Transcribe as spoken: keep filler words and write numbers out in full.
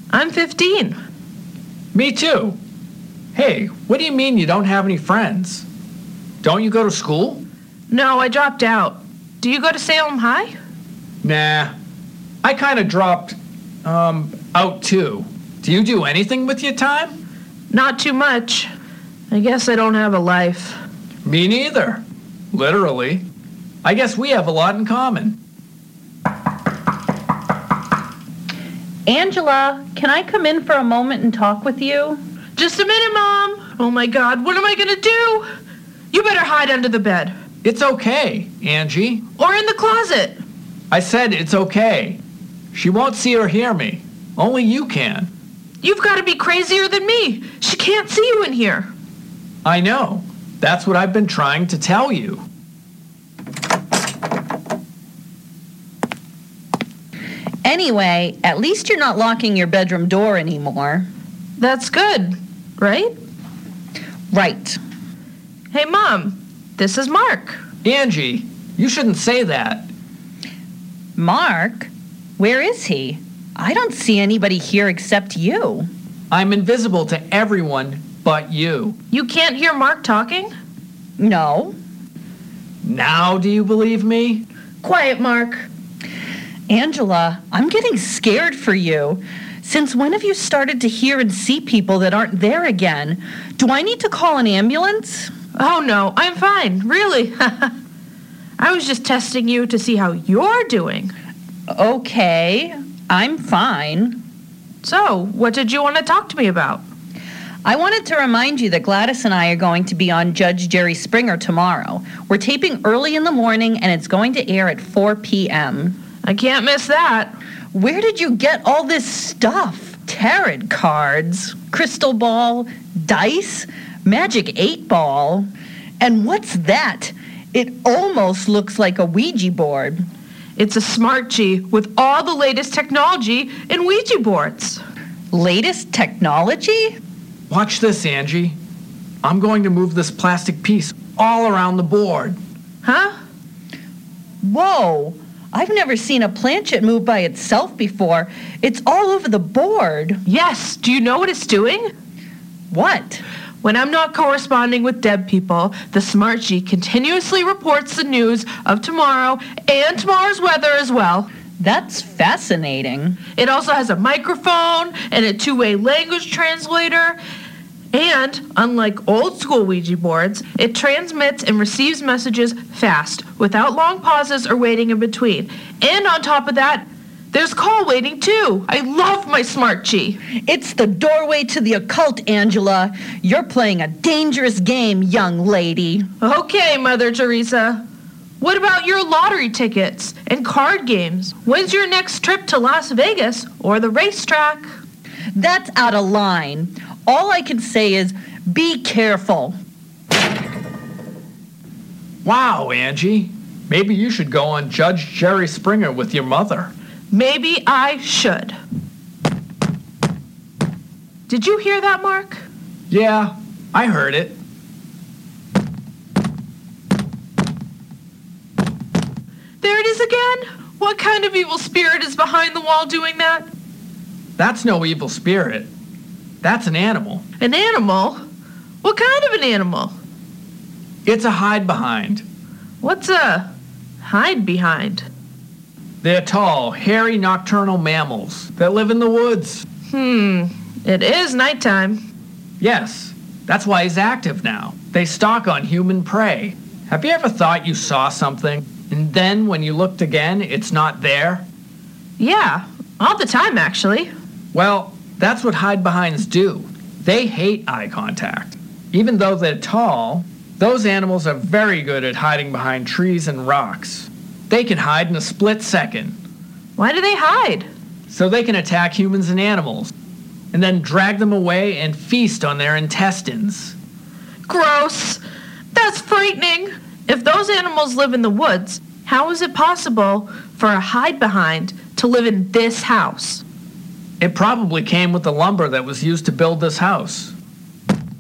I'm fifteen. Me too. Hey, what do you mean you don't have any friends? Don't you go to school? No, I dropped out. Do you go to Salem High? Nah. I kind of dropped, um, out too. Do you do anything with your time? Not too much. I guess I don't have a life. Me neither. Literally. I guess we have a lot in common. Angela, can I come in for a moment and talk with you? Just a minute, Mom. Oh my God, what am I gonna do? You better hide under the bed. It's okay, Angie. Or in the closet. I said it's okay. She won't see or hear me. Only you can. You've got to be crazier than me. She can't see you in here. I know. That's what I've been trying to tell you. Anyway, at least you're not locking your bedroom door anymore. That's good, right? Right. Hey, Mom, this is Mark. Angie, you shouldn't say that. Mark? Where is he? I don't see anybody here except you. I'm invisible to everyone but you. You can't hear Mark talking? No. Now do you believe me? Quiet, Mark. Angela, I'm getting scared for you. Since when have you started to hear and see people that aren't there again? Do I need to call an ambulance? Oh, no, I'm fine, really. I was just testing you to see how you're doing. Okay, I'm fine. So, what did you want to talk to me about? I wanted to remind you that Gladys and I are going to be on Judge Jerry Springer tomorrow. We're taping early in the morning, and it's going to air at four p.m. I can't miss that. Where did you get all this stuff? Tarot cards, crystal ball, dice, magic eight ball. And what's that? It almost looks like a Ouija board. It's a smart G with all the latest technology in Ouija boards. Latest technology? Watch this, Angie. I'm going to move this plastic piece all around the board. Huh? Whoa! I've never seen a planchette move by itself before. It's all over the board. Yes. Do you know what it's doing? What? When I'm not corresponding with dead people, the Smart G continuously reports the news of tomorrow and tomorrow's weather as well. That's fascinating. It also has a microphone and a two-way language translator. And, unlike old-school Ouija boards, it transmits and receives messages fast, without long pauses or waiting in between. And on top of that, there's call waiting, too. I love my Smart G. It's the doorway to the occult, Angela. You're playing a dangerous game, young lady. Okay, Mother Teresa. What about your lottery tickets and card games? When's your next trip to Las Vegas or the racetrack? That's out of line. All I can say is, be careful. Wow, Angie. Maybe you should go on Judge Jerry Springer with your mother. Maybe I should. Did you hear that, Mark? Yeah, I heard it. There it is again. What kind of evil spirit is behind the wall doing that? That's no evil spirit. That's an animal. An animal? What kind of an animal? It's a hide-behind. What's a hide behind? They're tall, hairy nocturnal mammals that live in the woods. Hmm, it is nighttime. Yes, that's why he's active now. They stalk on human prey. Have you ever thought you saw something, and then when you looked again, it's not there? Yeah, all the time, actually. Well, that's what hide-behinds do. They hate eye contact. Even though they're tall, those animals are very good at hiding behind trees and rocks. They can hide in a split second. Why do they hide? So they can attack humans and animals, and then drag them away and feast on their intestines. Gross. That's frightening. If those animals live in the woods, how is it possible for a hide-behind to live in this house? It probably came with the lumber that was used to build this house.